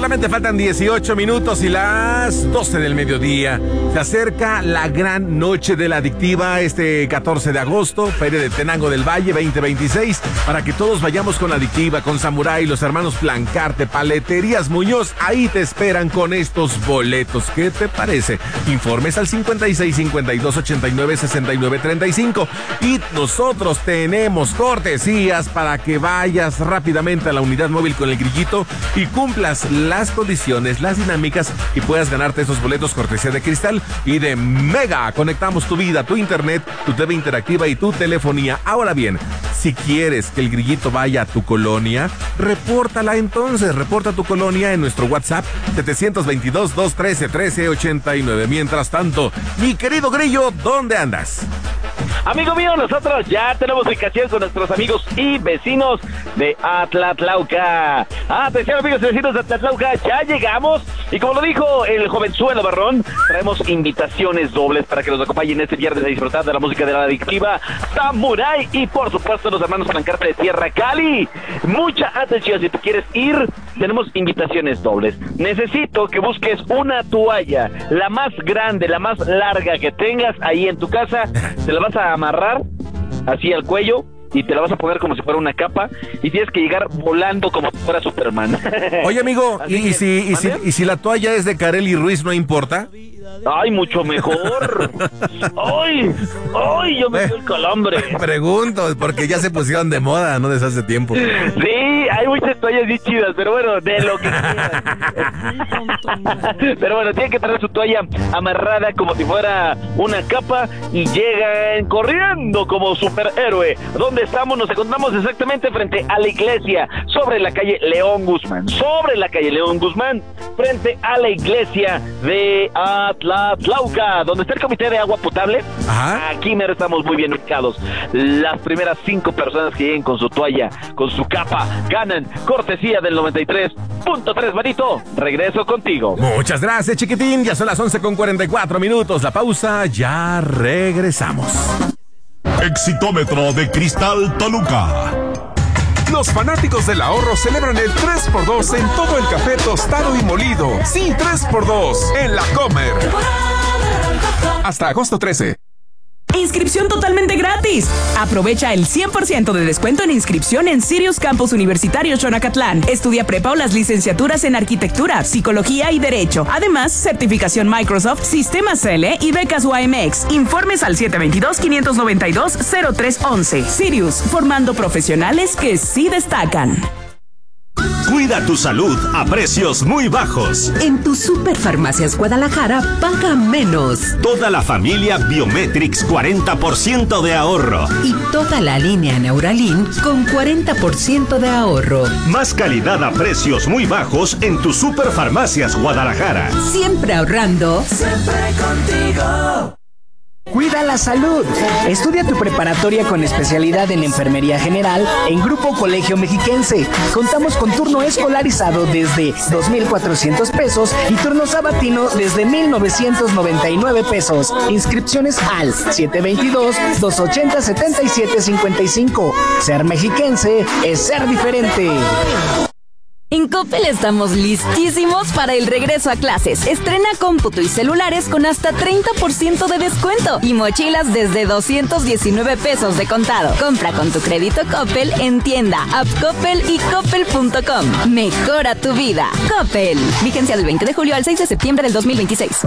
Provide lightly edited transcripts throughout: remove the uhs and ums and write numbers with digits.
Solamente faltan 18 minutos y las 12 del mediodía. Se acerca la gran noche de la adictiva este 14 de agosto, Feria de Tenango del Valle 2026, para que todos vayamos con la adictiva, con Samurai, los hermanos Plancarte, Paleterías Muñoz. Ahí te esperan con estos boletos. ¿Qué te parece? Informes al 56 52 89 69 35. Y nosotros tenemos cortesías para que vayas rápidamente a la unidad móvil con el grillito y cumplas las condiciones, las dinámicas y puedas ganarte esos boletos cortesía de Cristal y de Mega. Conectamos tu vida, tu internet, tu TV interactiva y tu telefonía. Ahora bien, si quieres que el grillito vaya a tu colonia, repórtala entonces. Reporta tu colonia en nuestro WhatsApp 722-213-1389. Mientras tanto, mi querido Grillo, ¿dónde andas? Amigo mío, nosotros ya tenemos ubicación con nuestros amigos y vecinos de Atlatlauca. Atención, amigos y vecinos de Atlatlauca, ya llegamos. Y como lo dijo el jovenzuelo Barrón, traemos invitaciones dobles para que nos acompañen este viernes a disfrutar de la música de la adictiva Samurai y por supuesto los hermanos Plancarte de Tierra Cali. Mucha atención, si tú quieres ir, tenemos invitaciones dobles. Necesito que busques una toalla, la más grande, la más larga que tengas ahí en tu casa. Te la vas a amarrar así al cuello y te la vas a poner como si fuera una capa y tienes que llegar volando como si fuera Superman. Oye, amigo, ¿y si la toalla es de Kareli Ruiz, no importa? Ay, mucho mejor. Ay, yo me dio el calambre. Pregunto, porque ya se pusieron de moda, ¿no? Desde hace tiempo. Sí, hay muchas toallas bien chidas, pero bueno, de lo que quieras. Pero bueno, tienen que tener su toalla amarrada como si fuera una capa y llegan corriendo como superhéroe. ¿Dónde estamos? Nos encontramos exactamente frente a la iglesia, sobre la calle León Guzmán. Sobre la calle León Guzmán, frente a la iglesia de Atlatlauca, donde está el comité de agua potable. Ajá. Aquí mero estamos muy bien ubicados. Las primeras 5 personas que lleguen con su toalla, con su capa, ganan cortesía del 93.3, manito. Regreso contigo. Muchas gracias, chiquitín. Ya son las 11:44 minutos. La pausa, ya regresamos. Exitómetro de Cristal Toluca. Los fanáticos del ahorro celebran el 3x2 en todo el café tostado y molido. Sí, 3x2 en La Comer. Hasta agosto 13. Inscripción totalmente gratis. Aprovecha el 100% de descuento en inscripción en Sirius Campus Universitario Xonacatlán. Estudia prepa o las licenciaturas en Arquitectura, Psicología y Derecho. Además, certificación Microsoft, Sistemas CL y becas UAMX. Informes al 722-592-0311. Sirius, formando profesionales que sí destacan. Cuida tu salud a precios muy bajos. En tu Superfarmacias Guadalajara, paga menos. Toda la familia Biometrix, 40% de ahorro. Y toda la línea Neuralin con 40% de ahorro. Más calidad a precios muy bajos en tu Superfarmacias Guadalajara. Siempre ahorrando. Siempre contigo. Cuida la salud. Estudia tu preparatoria con especialidad en Enfermería General en Grupo Colegio Mexiquense. Contamos con turno escolarizado desde 2,400 pesos y turno sabatino desde 1,999 pesos. Inscripciones al 722-280-7755. Ser mexiquense es ser diferente. En Coppel estamos listísimos para el regreso a clases. Estrena cómputo y celulares con hasta 30% de descuento y mochilas desde 219 pesos de contado. Compra con tu crédito Coppel en tienda, app Coppel y coppel.com. Mejora tu vida. Coppel. Vigencia del 20 de julio al 6 de septiembre del 2026.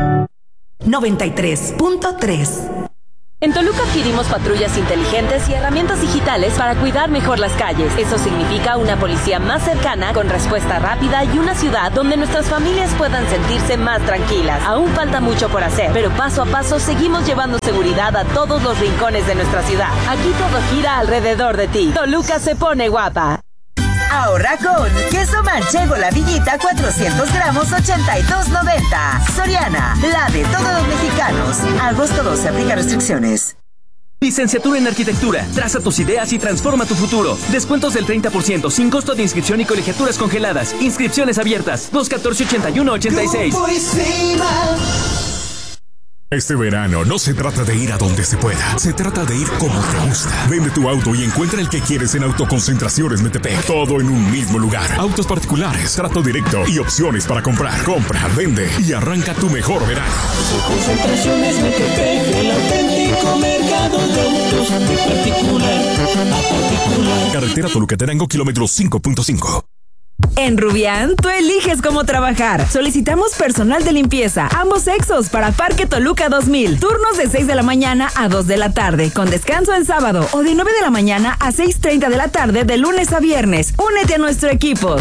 93.3. En Toluca adquirimos patrullas inteligentes y herramientas digitales para cuidar mejor las calles. Eso significa una policía más cercana, con respuesta rápida y una ciudad donde nuestras familias puedan sentirse más tranquilas. Aún falta mucho por hacer, pero paso a paso seguimos llevando seguridad a todos los rincones de nuestra ciudad. Aquí todo gira alrededor de ti. Toluca se pone guapa. Ahorra con queso manchego La Villita 400 gramos 82.90. Soriana, la de todos los mexicanos. Agosto 12, aplica restricciones. Licenciatura en Arquitectura. Traza tus ideas y transforma tu futuro. Descuentos del 30%, sin costo de inscripción y colegiaturas congeladas. Inscripciones abiertas. 214-8186. Este verano no se trata de ir a donde se pueda, se trata de ir como te gusta. Vende tu auto y encuentra el que quieres en Autoconcentraciones Metepec. Todo en un mismo lugar. Autos particulares, trato directo y opciones para comprar. Compra, vende y arranca tu mejor verano. Autoconcentraciones Metepec, el auténtico mercado de autos de particular a particular. Carretera Toluca-Tenango, kilómetro 5.5. En Rubián, tú eliges cómo trabajar. Solicitamos personal de limpieza, ambos sexos, para Parque Toluca 2000. Turnos de 6 de la mañana a 2 de la tarde, con descanso en sábado, o de 9 de la mañana a 6:30 de la tarde, de lunes a viernes. Únete a nuestro equipo,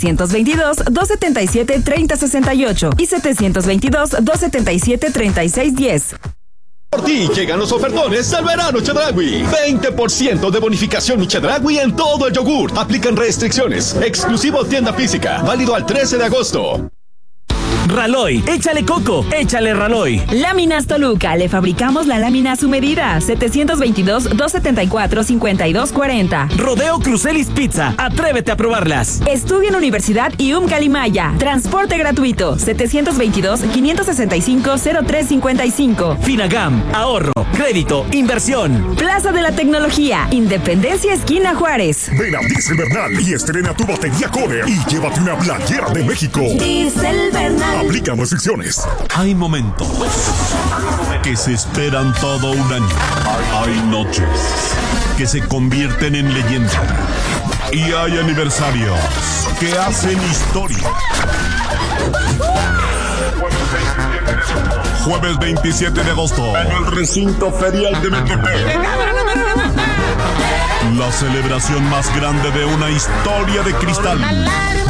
722-277-3068 y 722-277-3610. Por ti llegan los ofertones del verano Chedraui. 20% de bonificación Chedraui en todo el yogur. Aplican restricciones. Exclusivo tienda física. Válido al 13 de agosto. Raloy, échale coco, échale Raloy. Láminas Toluca, le fabricamos la lámina a su medida. 722-274-5240. Rodeo Crucelis Pizza, atrévete a probarlas. Estudia en Universidad IUM Calimaya. Transporte gratuito. 722-565-0355. Finagam, ahorro, crédito, inversión. Plaza de la Tecnología, Independencia Esquina Juárez. Ven a Diesel Bernal y estrena tu batería Kohler y llévate una playera de México. Diesel Bernal. Aplican restricciones. Hay momentos que se esperan todo un año. Hay noches que se convierten en leyenda. Y hay aniversarios que hacen historia. Jueves 27 de agosto, en el recinto ferial de Metepec. La celebración más grande de una historia de cristal.